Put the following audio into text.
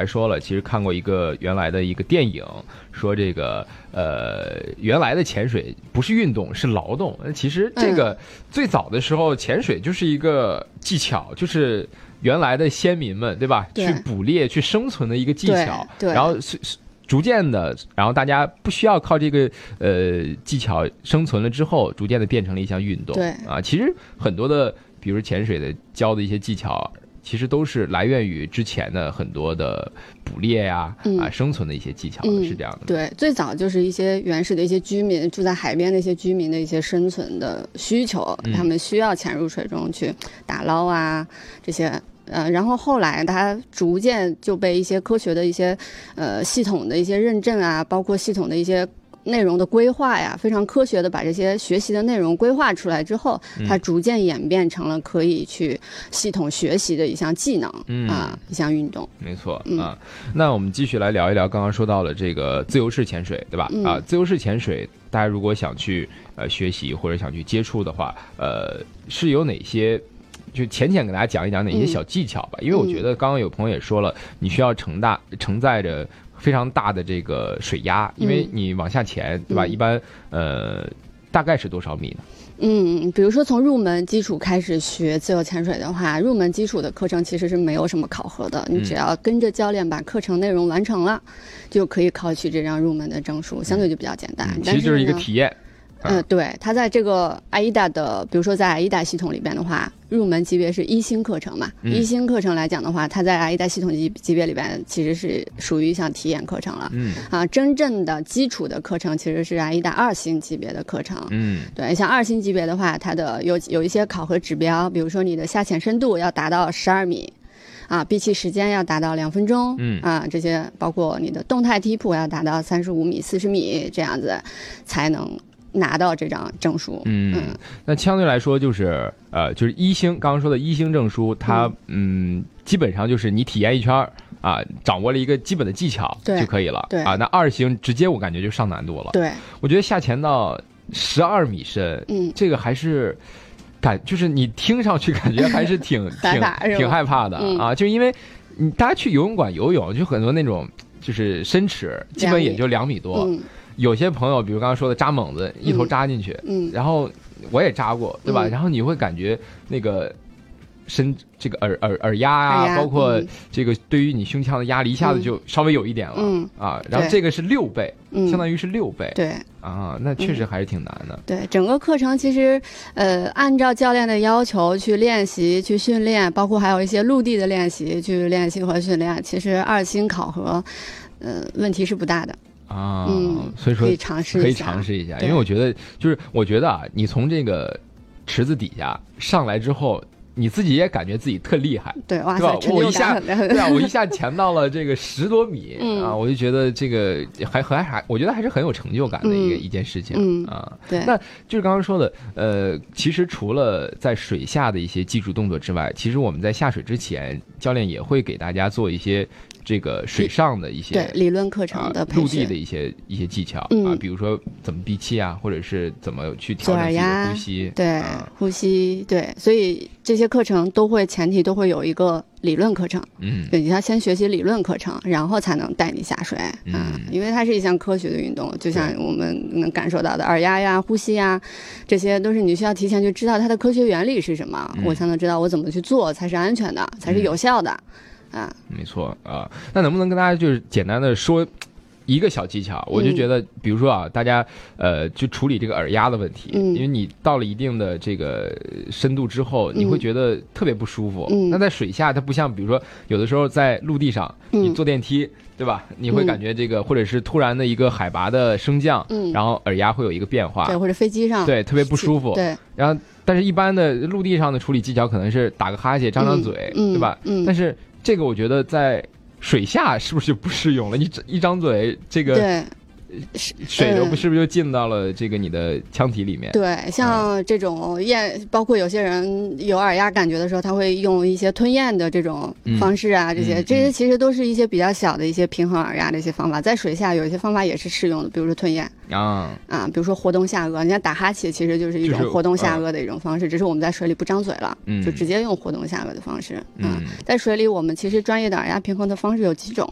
还说了，其实看过一个原来的一个电影，说这个原来的潜水不是运动是劳动。其实这个最早的时候潜水就是一个技巧，就是原来的先民们对吧，去捕猎去生存的一个技巧，然后逐渐的，然后大家不需要靠这个技巧生存了之后，逐渐的变成了一项运动。 对啊，其实很多的比如潜水的教的一些技巧，其实都是来源于之前的很多的捕猎呀、生存的一些技巧的，是这样的。 对，最早就是一些原始的一些居民住在海边的一些居民的一些生存的需求，他们需要潜入水中去打捞啊这些。然后后来它逐渐就被一些科学的一些系统的一些认证啊，包括系统的一些内容的规划呀，非常科学的把这些学习的内容规划出来之后，它逐渐演变成了可以去系统学习的一项技能，一项运动。 没错啊。那我们继续来聊一聊刚刚说到了这个自由式潜水，对吧？自由式潜水，大家如果想去学习或者想去接触的话，是有哪些？就浅浅给大家讲一讲哪些小技巧吧，因为我觉得刚刚有朋友也说了，你需要承载着非常大的这个水压，因为你往下潜，对吧？一般大概是多少米呢？ 比如说从入门基础开始学自由潜水的话，入门基础的课程其实是没有什么考核的，你只要跟着教练把课程内容完成了，就可以考取这张入门的证书，相对就比较简单。 其实就是一个体验。 对，它在这个 AIDA 的，比如说在 AIDA 系统里边的话，入门级别是1星课程嘛。1星课程来讲的话，它在 AIDA 系统级别里边其实是属于一项体验课程了。真正的基础的课程其实是 AIDA 2星级别的课程。对，像2星级别的话，它的有一些考核指标，比如说你的下潜深度要达到12米。闭气时间要达到2分钟，这些包括你的动态梯谱要达到35米、40米这样子，才能拿到这张证书。 那相对来说就是就是1星，刚刚说的1星证书，它基本上就是你体验一圈掌握了一个基本的技巧就可以了。 对那2星直接我感觉就上难度了。 对，我觉得下潜到12米深，这个还是就是你听上去感觉还是挺害怕的就因为大家去游泳馆游泳，就很多那种就是深池，基本也就2米多。有些朋友比如刚刚说的扎猛子，一头扎进去，然后我也扎过，对吧？然后你会感觉那个这个耳压啊，包括这个对于你胸腔的压力一下子就稍微有一点了然后这个是6倍，相当于是6倍。 对那确实还是挺难的。 对，整个课程其实按照教练的要求去练习去训练，包括还有一些陆地的练习去练习和训练，其实2星考核问题是不大的。 所以说可以尝试一下，因为我觉得你从这个池子底下上来之后，你自己也感觉自己特厉害， 对吧？ 我一下潜到了这个10多米我就觉得这个我觉得还是很有成就感的一件事情对， 那就是刚刚说的其实除了在水下的一些技术动作之外，其实我们在下水之前，教练也会给大家做一些这个水上的一些对理论课程的培训， 陆地的一些技巧比如说怎么闭气或者是怎么去调整自己的呼吸， 对呼吸，对，所以这些课程前提都会有一个理论课程，对，你要先学习理论课程，然后才能带你下水因为它是一项科学的运动，就像我们能感受到的耳压呀、呼吸呀，这些都是你需要提前就知道它的科学原理是什么，我才能知道我怎么去做才是安全的，才是有效的。 没错那能不能跟大家就是简单的说一个小技巧？我就觉得比如说大家就处理这个耳压的问题，因为你到了一定的这个深度之后，你会觉得特别不舒服。那在水下它不像比如说有的时候在陆地上你坐电梯，对吧？你会感觉这个或者是突然的一个海拔的升降，然后耳压会有一个变化， 对，或者飞机上对特别不舒服， 对， 然后但是一般的陆地上的处理技巧可能是打个哈欠张张嘴，对吧？但是这个我觉得在水下是不是就不适用了？你一张嘴，这个对水是不是就进到了这个你的腔体里面？ 对，像这种包括有些人有耳压感觉的时候，他会用一些吞咽的这种方式这些其实都是一些比较小的一些平衡耳压的一些方法，在水下有一些方法也是适用的，比如说吞咽比如说活动下颚，你看打哈欠其实就是一种活动下颚的一种方式，只是我们在水里不张嘴了，就直接用活动下颚的方式在水里我们其实专业的耳压平衡的方式有几种